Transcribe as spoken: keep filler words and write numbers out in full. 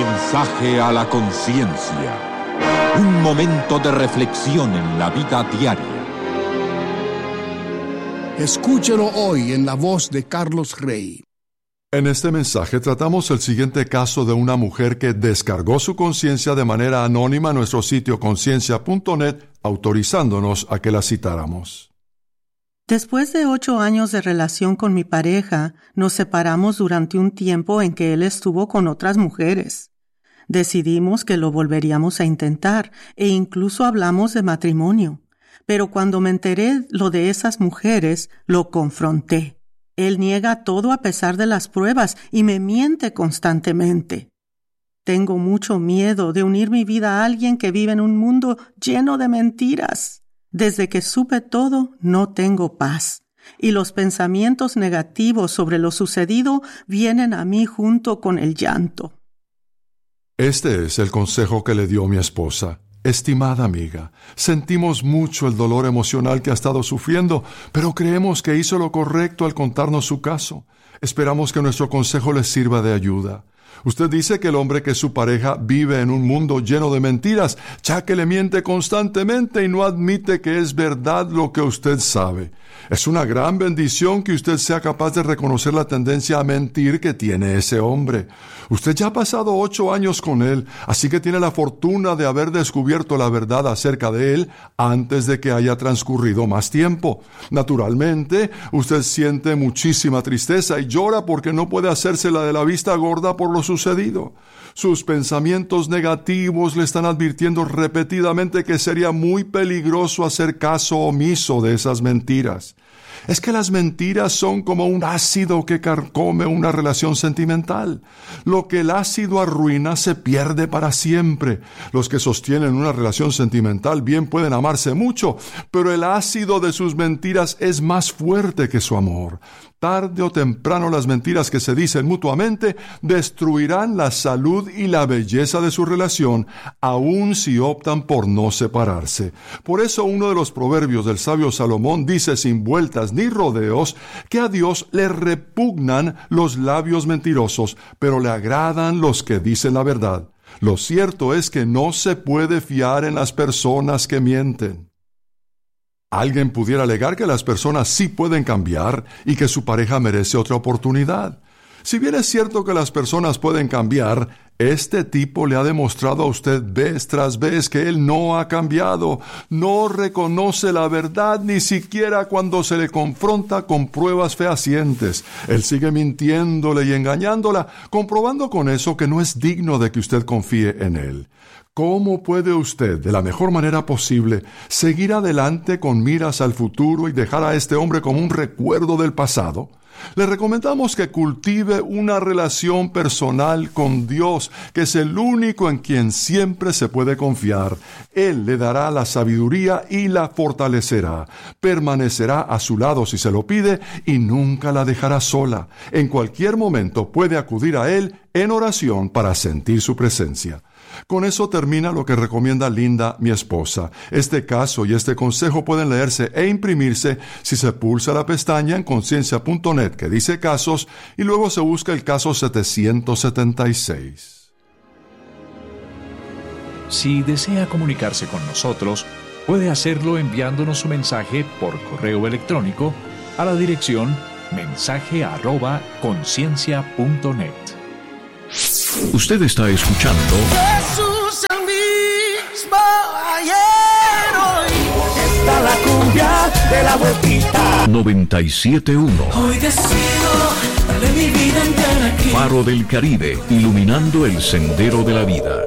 Mensaje a la conciencia. Un momento de reflexión en la vida diaria. Escúchelo hoy en la voz de Carlos Rey. En este mensaje tratamos el siguiente caso de una mujer que descargó su conciencia de manera anónima en nuestro sitio conciencia punto net, autorizándonos a que la citáramos. Después de ocho años de relación con mi pareja, nos separamos durante un tiempo en que él estuvo con otras mujeres. Decidimos que lo volveríamos a intentar e incluso hablamos de matrimonio. Pero cuando me enteré lo de esas mujeres, lo confronté. Él niega todo a pesar de las pruebas y me miente constantemente. Tengo mucho miedo de unir mi vida a alguien que vive en un mundo lleno de mentiras. Desde que supe todo, no tengo paz, y los pensamientos negativos sobre lo sucedido vienen a mí junto con el llanto. Este es el consejo que le dio mi esposa. Estimada amiga, sentimos mucho el dolor emocional que ha estado sufriendo, pero creemos que hizo lo correcto al contarnos su caso. Esperamos que nuestro consejo les sirva de ayuda. Usted dice que el hombre que es su pareja vive en un mundo lleno de mentiras, ya que le miente constantemente y no admite que es verdad lo que usted sabe. Es una gran bendición que usted sea capaz de reconocer la tendencia a mentir que tiene ese hombre. Usted ya ha pasado ocho años con él, así que tiene la fortuna de haber descubierto la verdad acerca de él antes de que haya transcurrido más tiempo. Naturalmente, usted siente muchísima tristeza y llora porque no puede hacérsela de la vista gorda por lo sucedido. Sus pensamientos negativos le están advirtiendo repetidamente que sería muy peligroso hacer caso omiso de esas mentiras. Es que las mentiras son como un ácido que carcome una relación sentimental. Lo que el ácido arruina se pierde para siempre. Los que sostienen una relación sentimental bien pueden amarse mucho, pero el ácido de sus mentiras es más fuerte que su amor. Tarde o temprano las mentiras que se dicen mutuamente destruirán la salud y la belleza de su relación, aun si optan por no separarse. Por eso uno de los proverbios del sabio Salomón dice sin vueltas ni rodeos que a Dios le repugnan los labios mentirosos, pero le agradan los que dicen la verdad. Lo cierto es que no se puede fiar en las personas que mienten. Alguien pudiera alegar que las personas sí pueden cambiar y que su pareja merece otra oportunidad. Si bien es cierto que las personas pueden cambiar, este tipo le ha demostrado a usted vez tras vez que él no ha cambiado, no reconoce la verdad ni siquiera cuando se le confronta con pruebas fehacientes. Él sigue mintiéndole y engañándola, comprobando con eso que no es digno de que usted confíe en él. ¿Cómo puede usted, de la mejor manera posible, seguir adelante con miras al futuro y dejar a este hombre como un recuerdo del pasado? Le recomendamos que cultive una relación personal con Dios, que es el único en quien siempre se puede confiar. Él le dará la sabiduría y la fortalecerá. Permanecerá a su lado si se lo pide y nunca la dejará sola. En cualquier momento puede acudir a Él en oración para sentir su presencia. Con eso termina lo que recomienda Linda, mi esposa. Este caso y este consejo pueden leerse e imprimirse si se pulsa la pestaña en conciencia punto net que dice casos y luego se busca el caso setecientos setenta y seis. Si desea comunicarse con nosotros, puede hacerlo enviándonos su mensaje por correo electrónico a la dirección mensaje arroba conciencia punto net. Usted está escuchando Jesús el mismo ayer, hoy está la cumbia de la vueltita noventa y siete punto uno. Hoy decido darle mi vida entera aquí. Faro del Caribe, iluminando el sendero de la vida.